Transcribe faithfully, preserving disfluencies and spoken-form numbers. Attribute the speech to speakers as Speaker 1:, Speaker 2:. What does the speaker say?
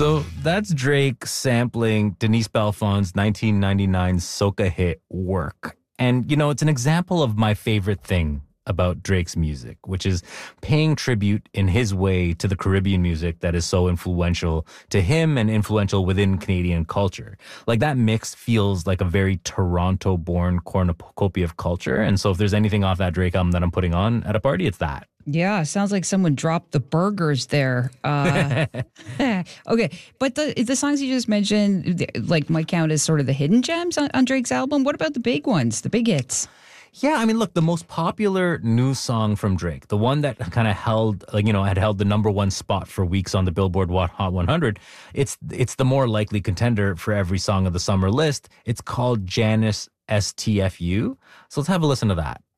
Speaker 1: So that's Drake sampling Denise Belfon's nineteen ninety-nine soca hit Work. And, you know, it's an example of my favorite thing about Drake's music, which is paying tribute in his way to the Caribbean music that is so influential to him and influential within Canadian culture. Like, that mix feels like a very Toronto-born cornucopia of culture. And so if there's anything off that Drake album that I'm putting on at a party, it's that.
Speaker 2: Yeah, sounds like someone dropped the burgers there. Uh, okay, but the the songs you just mentioned, like, might count as sort of the hidden gems on, on Drake's album. What about the big ones, the big hits?
Speaker 1: Yeah, I mean, look, the most popular new song from Drake, the one that kind of held, like, you know, had held the number one spot for weeks on the Billboard Hot one hundred, it's it's the more likely contender for every song of the summer list. It's called Janice S T F U. So let's have a listen to that.